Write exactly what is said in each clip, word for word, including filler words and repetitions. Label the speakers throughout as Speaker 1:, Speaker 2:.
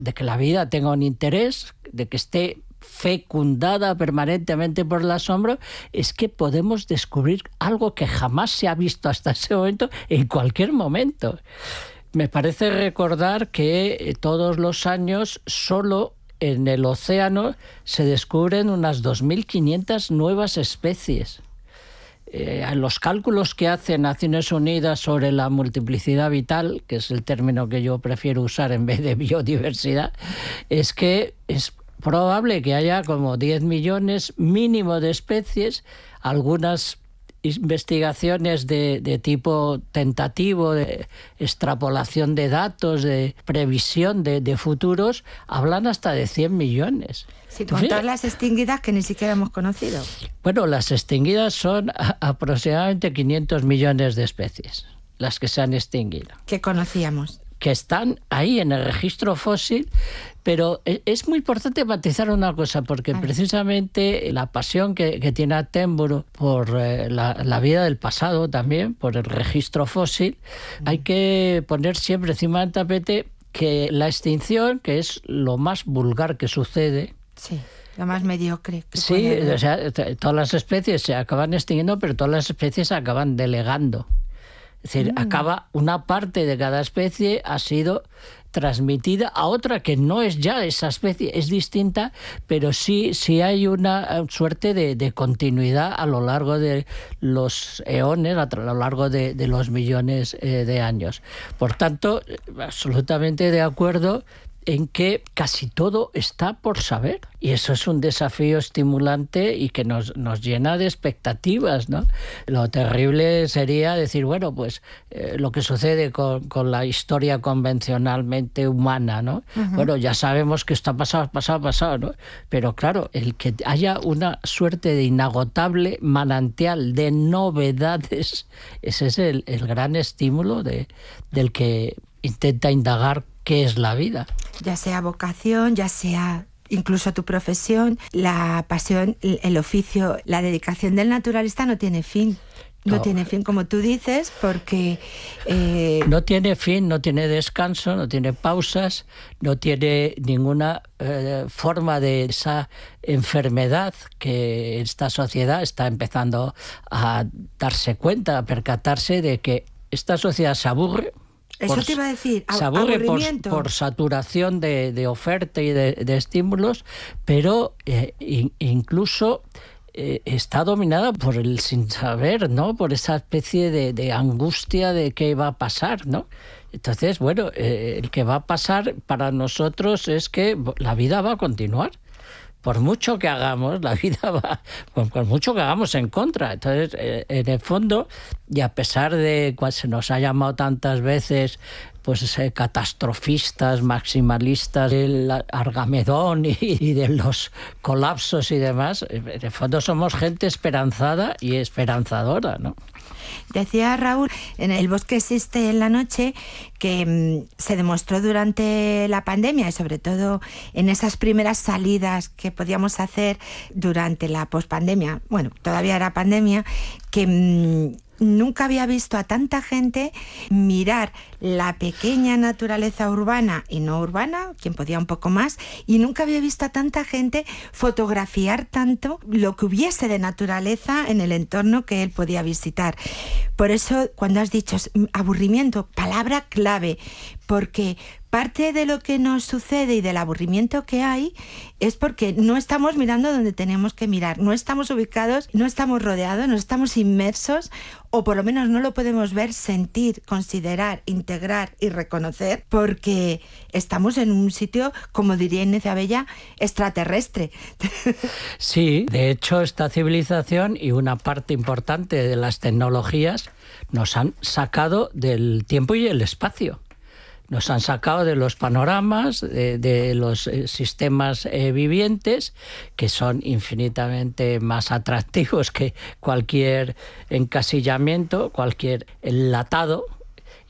Speaker 1: de que la vida tenga un interés, de que esté fecundada permanentemente por el asombro, es que podemos descubrir algo que jamás se ha visto hasta ese momento en cualquier momento. Me parece recordar que todos los años solo en el océano se descubren unas dos mil quinientas nuevas especies. Eh, los cálculos que hacen Naciones Unidas sobre la multiplicidad vital, que es el término que yo prefiero usar en vez de biodiversidad, es que es probable que haya como diez millones mínimo de especies, algunas investigaciones de, de tipo tentativo, de extrapolación de datos, de previsión de, de futuros, hablan hasta de cien millones.
Speaker 2: Sin contar las extinguidas que ni siquiera hemos conocido.
Speaker 1: Bueno, las extinguidas son a, aproximadamente quinientos millones de especies, las que se han extinguido.
Speaker 2: Que conocíamos.
Speaker 1: Que están ahí en el registro fósil, pero es muy importante matizar una cosa, porque precisamente la pasión que, que tiene Attenborough por eh, la, la vida del pasado también, por el registro fósil, mm. hay que poner siempre encima del tapete que la extinción, que es lo más vulgar que sucede,
Speaker 2: sí, lo más mediocre.
Speaker 1: Sí, o sea, todas las especies se acaban extinguiendo, pero todas las especies se acaban delegando. Es decir, mm. acaba una parte de cada especie ha sido transmitida a otra que no es ya esa especie, es distinta, pero sí, sí hay una suerte de, de continuidad a lo largo de los eones, a lo largo de, de los millones eh, de años. Por tanto, absolutamente de acuerdo en que casi todo está por saber. Y eso es un desafío estimulante y que nos, nos llena de expectativas, ¿no? Lo terrible sería decir, bueno, pues eh, lo que sucede con, con la historia convencionalmente humana, ¿no? Uh-huh. Bueno, ya sabemos que esto ha pasado, ha pasado, ha pasado, ¿no? Pero claro, el que haya una suerte de inagotable manantial de novedades, ese es el, el gran estímulo de, del que intenta indagar qué es la vida.
Speaker 2: Ya sea vocación, ya sea incluso tu profesión, la pasión, el oficio, la dedicación del naturalista no tiene fin. No, no tiene fin, como tú dices, porque... Eh...
Speaker 1: No tiene fin, no tiene descanso, no tiene pausas, no tiene ninguna eh, forma de esa enfermedad que esta sociedad está empezando a darse cuenta, a percatarse de que esta sociedad se aburre.
Speaker 2: Eso
Speaker 1: Por,
Speaker 2: te iba a decir,
Speaker 1: se aburre por, por saturación de, de oferta y de, de estímulos, pero eh, in, incluso eh, está dominada por el sin saber, ¿no? Por esa especie de, de angustia de qué va a pasar, ¿no? Entonces, bueno, eh, el que va a pasar para nosotros es que la vida va a continuar. Por mucho que hagamos, la vida va, por mucho que hagamos en contra. Entonces, eh, en el fondo, y a pesar de cual se nos ha llamado tantas veces pues eh, catastrofistas, maximalistas, del Argamedón y, y de los colapsos y demás, en el fondo somos gente esperanzada y esperanzadora, ¿no?
Speaker 2: Decía Raúl, en El bosque existe en la noche, que mmm, se demostró durante la pandemia y sobre todo en esas primeras salidas que podíamos hacer durante la pospandemia, bueno, todavía era pandemia, que mmm, nunca había visto a tanta gente mirar la pequeña naturaleza urbana y no urbana, quien podía un poco más, y nunca había visto a tanta gente fotografiar tanto lo que hubiese de naturaleza en el entorno que él podía visitar. Por eso, cuando has dicho aburrimiento, palabra clave, porque parte de lo que nos sucede y del aburrimiento que hay es porque no estamos mirando donde tenemos que mirar, no estamos ubicados, no estamos rodeados, no estamos inmersos, o por lo menos no lo podemos ver, sentir, considerar, integrar y reconocer, porque estamos en un sitio, como diría Inés Abella, extraterrestre.
Speaker 1: Sí, de hecho esta civilización y una parte importante de las tecnologías nos han sacado del tiempo y el espacio. Nos han sacado de los panoramas, de, de los eh, sistemas eh, vivientes, que son infinitamente más atractivos que cualquier encasillamiento, cualquier enlatado,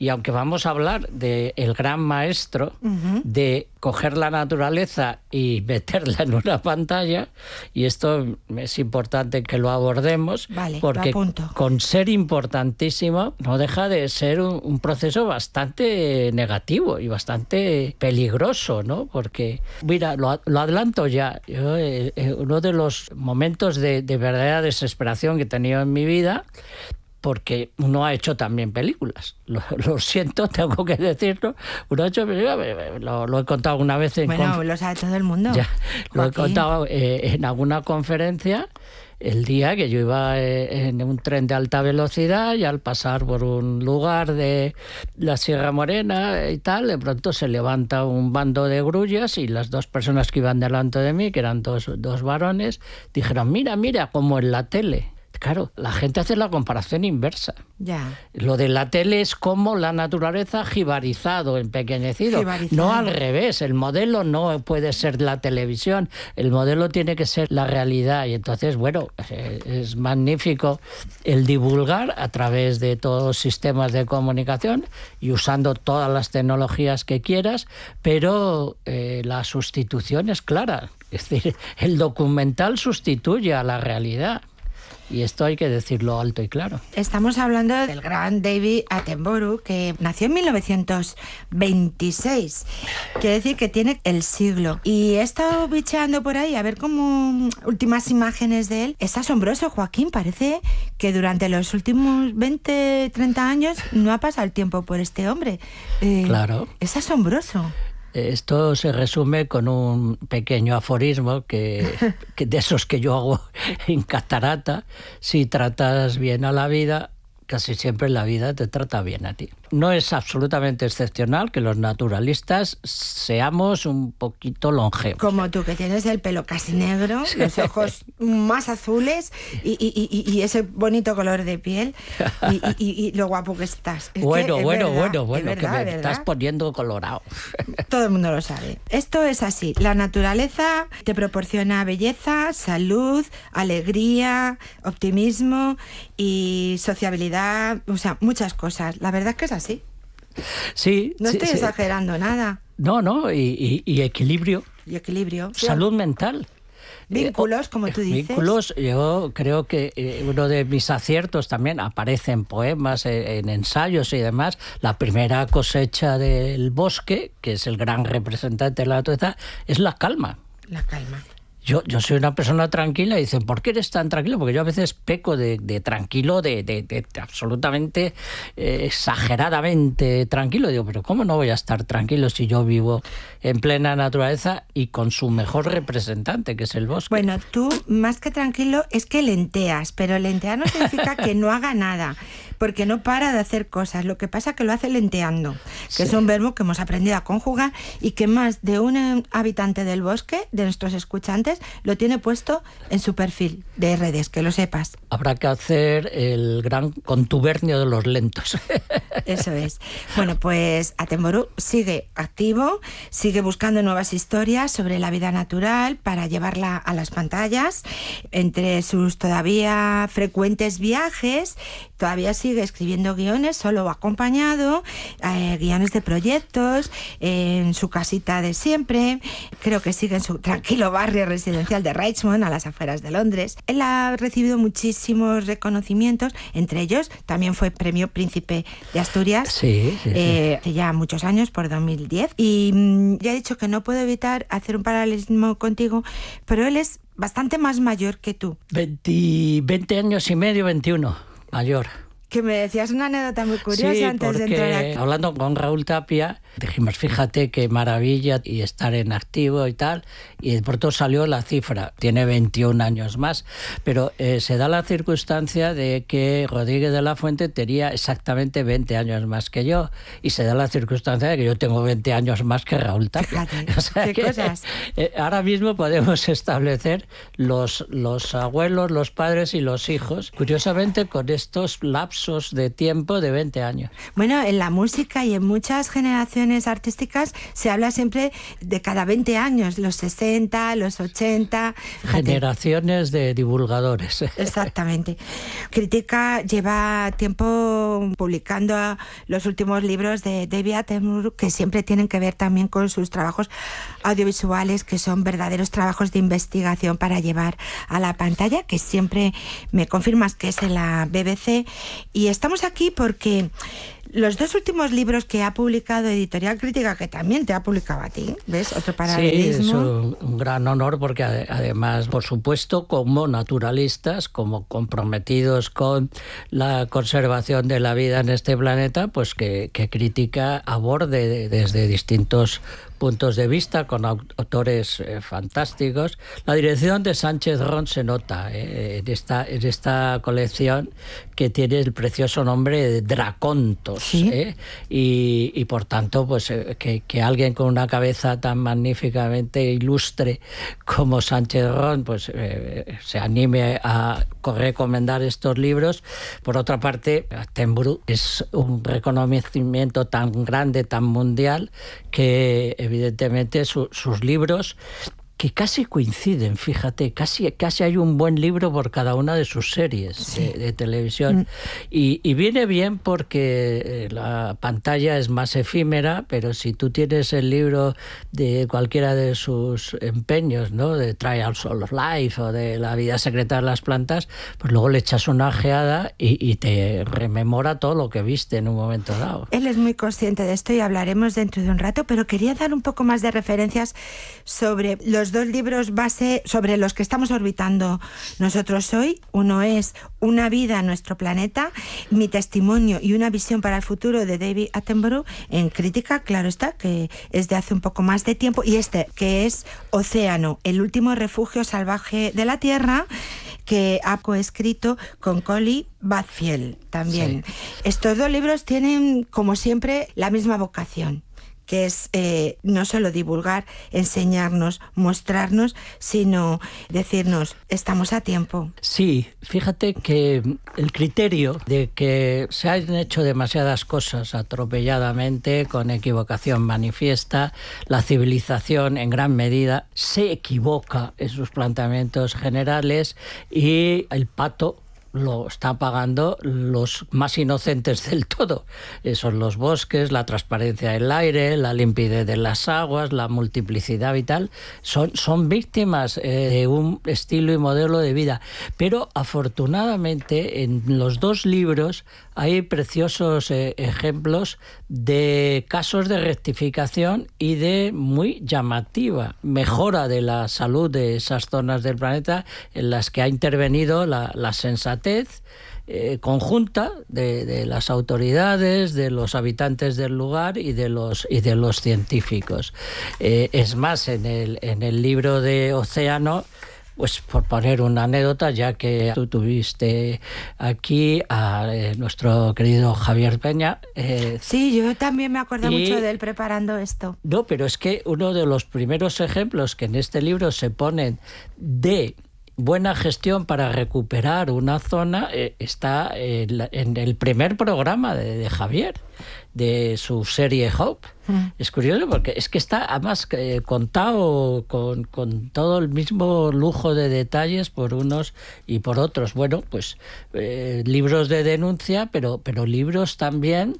Speaker 1: Y aunque vamos a hablar del gran maestro
Speaker 2: Uh-huh.
Speaker 1: de coger la naturaleza y meterla en una pantalla, y esto es importante que lo abordemos,
Speaker 2: Vale,
Speaker 1: porque
Speaker 2: lo apunto.
Speaker 1: con ser importantísimo no deja de ser un, un proceso bastante negativo y bastante peligroso, ¿no? Porque, mira, lo, lo adelanto ya, yo, eh, eh, uno de los momentos de, de verdadera desesperación que he tenido en mi vida, porque uno ha hecho también películas. Lo, lo siento, tengo que decirlo. Uno ha hecho películas, lo, lo he contado una vez en...
Speaker 2: Bueno,
Speaker 1: conf-
Speaker 2: lo sabe todo el mundo.
Speaker 1: Ya, lo he
Speaker 2: Joaquín.
Speaker 1: contado eh, en alguna conferencia, el día que yo iba eh, en un tren de alta velocidad y al pasar por un lugar de la Sierra Morena y tal, de pronto se levanta un bando de grullas y las dos personas que iban delante de mí, que eran dos, dos varones, dijeron, mira, mira, como en la tele. Claro, la gente hace la comparación inversa.
Speaker 2: Ya.
Speaker 1: Lo de la tele es como la naturaleza jibarizado, empequeñecido.
Speaker 2: Jibarizado.
Speaker 1: No al revés. El modelo no puede ser la televisión. El modelo tiene que ser la realidad. Y entonces, bueno, es magnífico el divulgar a través de todos los sistemas de comunicación y usando todas las tecnologías que quieras, pero eh, la sustitución es clara. Es decir, el documental sustituye a la realidad. Y esto hay que decirlo alto y claro.
Speaker 2: Estamos hablando del gran David Attenborough, que nació en mil novecientos veintiséis. Quiere decir que tiene el siglo. Y he estado bicheando por ahí a ver como últimas imágenes de él. Es asombroso, Joaquín. Parece que durante los últimos veinte, treinta años no ha pasado el tiempo por este hombre. Eh,
Speaker 1: Claro.
Speaker 2: Es asombroso.
Speaker 1: Esto se resume con un pequeño aforismo que, que de esos que yo hago en catarata. Si tratas bien a la vida, casi siempre la vida te trata bien a ti. No es absolutamente excepcional que los naturalistas seamos un poquito longevos.
Speaker 2: Como tú, que tienes el pelo casi negro, los ojos más azules y, y, y, y ese bonito color de piel y, y, y lo guapo que estás. Es
Speaker 1: Bueno,
Speaker 2: que es
Speaker 1: bueno,
Speaker 2: verdad,
Speaker 1: bueno,
Speaker 2: es
Speaker 1: bueno,
Speaker 2: verdad,
Speaker 1: que me
Speaker 2: ¿verdad?
Speaker 1: estás poniendo colorado.
Speaker 2: Todo el mundo lo sabe. Esto es así. La naturaleza te proporciona belleza, salud, alegría, optimismo y sociabilidad, o sea, muchas cosas. La verdad es que es así.
Speaker 1: Sí.
Speaker 2: No
Speaker 1: sí,
Speaker 2: estoy
Speaker 1: sí.
Speaker 2: exagerando nada.
Speaker 1: No, no, y, y- y equilibrio,
Speaker 2: Y equilibrio.
Speaker 1: salud mental.
Speaker 2: Vínculos, como tú dices.
Speaker 1: Vínculos, yo creo que eh, uno de mis aciertos también aparece en poemas, eh, en ensayos y demás. La primera cosecha del bosque, que es el gran representante de la naturaleza, es la calma.
Speaker 2: La calma.
Speaker 1: Yo, yo soy una persona tranquila y dicen, ¿por qué eres tan tranquilo? Porque yo a veces peco de, de tranquilo, de, de, de absolutamente eh, exageradamente tranquilo. Digo, pero ¿cómo no voy a estar tranquilo si yo vivo en plena naturaleza y con su mejor representante, que es el bosque?
Speaker 2: Bueno, tú más que tranquilo es que lenteas, pero lentear no significa que no haga nada, porque no para de hacer cosas. Lo que pasa es que lo hace lenteando, que
Speaker 1: Sí.
Speaker 2: es un verbo que hemos aprendido a conjugar y que más de un eh, habitante del bosque, de nuestros escuchantes, lo tiene puesto en su perfil de redes, que lo sepas.
Speaker 1: Habrá que hacer el gran contubernio de los lentos.
Speaker 2: Eso es. Bueno, pues Attenborough sigue activo, sigue buscando nuevas historias sobre la vida natural para llevarla a las pantallas. Entre sus todavía frecuentes viajes, todavía sigue escribiendo guiones, solo o acompañado, eh, guiones de proyectos, eh, en su casita de siempre. Creo que sigue en su tranquilo barrio residencial de Richmond, a las afueras de Londres. Él ha recibido muchísimos reconocimientos, entre ellos también fue premio Príncipe de Asturias,
Speaker 1: Sí, sí, sí.
Speaker 2: eh, hace ya muchos años, por dos mil diez. Y mm, ya he dicho que no puedo evitar hacer un paralelismo contigo, pero él es bastante más mayor que tú.
Speaker 1: veinte, veinte años y medio, veintiuno, mayor.
Speaker 2: Que me decías una anécdota muy curiosa
Speaker 1: Sí,
Speaker 2: antes de entrar
Speaker 1: porque
Speaker 2: aquí.
Speaker 1: hablando con Raúl Tapia, dijimos, fíjate qué maravilla y estar en activo y tal, y de pronto salió la cifra, tiene veintiún años más, pero eh, se da la circunstancia de que Rodríguez de la Fuente tenía exactamente veinte años más que yo, y se da la circunstancia de que yo tengo veinte años más que Raúl Tapia.
Speaker 2: Fíjate,
Speaker 1: O sea
Speaker 2: qué
Speaker 1: que,
Speaker 2: cosas.
Speaker 1: eh, ahora mismo podemos establecer los, los abuelos, los padres y los hijos, curiosamente con estos lapsos de tiempo de veinte años.
Speaker 2: Bueno, en la música y en muchas generaciones generaciones artísticas se habla siempre de cada veinte años, los sesenta, los ochenta. Fíjate.
Speaker 1: Generaciones de divulgadores.
Speaker 2: Exactamente. Crítica lleva tiempo publicando los últimos libros de David Attenborough, que siempre tienen que ver también con sus trabajos audiovisuales, que son verdaderos trabajos de investigación para llevar a la pantalla, que siempre me confirmas que es en la B B C. Y estamos aquí porque los dos últimos libros que ha publicado Editorial Crítica, que también te ha publicado a ti, ¿ves? Otro paralelismo.
Speaker 1: Sí, es un, un gran honor porque además, por supuesto, como naturalistas, como comprometidos con la conservación de la vida en este planeta, pues que, que Crítica aborde desde distintos puntos de vista, con autores eh, fantásticos. La dirección de Sánchez Ron se nota eh, en, esta, en esta colección, que tiene el precioso nombre de Dracontos. ¿Sí? ¿eh? Y, y por tanto, pues eh, que, que alguien con una cabeza tan magníficamente ilustre como Sánchez Ron pues eh, se anime a recomendar estos libros. Por otra parte, Attenborough es un reconocimiento tan grande, tan mundial, que evidentemente su, sus libros, que casi coinciden, fíjate, casi, casi hay un buen libro por cada una de sus series sí. de, de televisión. Mm. Y, y viene bien porque la pantalla es más efímera, pero si tú tienes el libro de cualquiera de sus empeños, ¿no? De Trials of Life o de La vida secreta de las plantas, pues luego le echas una ojeada y, y te rememora todo lo que viste en un momento dado.
Speaker 2: Él es muy consciente de esto y hablaremos dentro de un rato, pero quería dar un poco más de referencias sobre los dos libros base sobre los que estamos orbitando nosotros hoy. Uno es Una vida en nuestro planeta, mi testimonio y una visión para el futuro, de David Attenborough, en Crítica, claro está, que es de hace un poco más de tiempo, y este, que es Océano, el último refugio salvaje de la Tierra, que ha coescrito con Collie Badfield también. Sí. Estos dos libros tienen, como siempre, la misma vocación, que es eh, no solo divulgar, enseñarnos, mostrarnos, sino decirnos, estamos a tiempo.
Speaker 1: Sí, fíjate que el criterio de que se han hecho demasiadas cosas atropelladamente, con equivocación manifiesta, la civilización en gran medida se equivoca en sus planteamientos generales, y el pato lo está pagando los más inocentes del todo. Son los bosques, la transparencia del aire, la limpidez de las aguas, la multiplicidad vital. Son, son víctimas eh, de un estilo y modelo de vida. Pero afortunadamente en los dos libros hay preciosos eh, ejemplos de casos de rectificación y de muy llamativa mejora de la salud de esas zonas del planeta, en las que ha intervenido la, la sensatez Eh, conjunta de, de las autoridades, de los habitantes del lugar y de los y de los científicos. Eh, es más, en el en el libro de Océano, pues por poner una anécdota, ya que tú tuviste aquí a eh, nuestro querido Javier Peña.
Speaker 2: Eh, sí, yo también me acuerdo y, mucho de él preparando esto.
Speaker 1: No, pero es que uno de los primeros ejemplos que en este libro se ponen de buena gestión para recuperar una zona eh, está en, la, en el primer programa de, de Javier, de su serie Hope. Mm. Es curioso porque es que está además eh, contado con, con todo el mismo lujo de detalles por unos y por otros. Bueno, pues eh, libros de denuncia, pero, pero libros también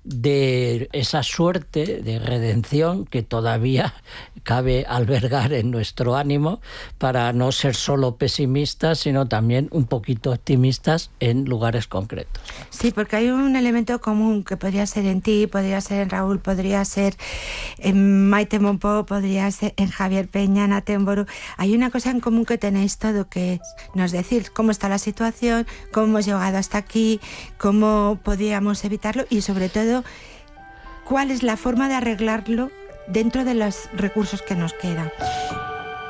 Speaker 1: de esa suerte de redención que todavía cabe albergar en nuestro ánimo, para no ser solo pesimistas, sino también un poquito optimistas en lugares concretos.
Speaker 2: Sí, porque hay un elemento común que podría ser en ti, podría ser en Raúl, podría ser en Maite Monpó, podría ser en Javier Peña, en Attenborough. Hay una cosa en común que tenéis todo, que es nos decir cómo está la situación, cómo hemos llegado hasta aquí, cómo podríamos evitarlo y sobre todo cuál es la forma de arreglarlo dentro de los recursos que nos quedan.